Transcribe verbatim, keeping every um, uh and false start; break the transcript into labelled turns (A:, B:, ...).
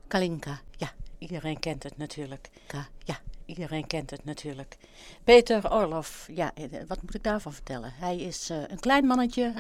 A: Kalinka, ja, iedereen kent het natuurlijk. Ka, ja, iedereen kent het natuurlijk. Peter Orloff, ja, wat moet ik daarvan vertellen? Hij is uh, een klein mannetje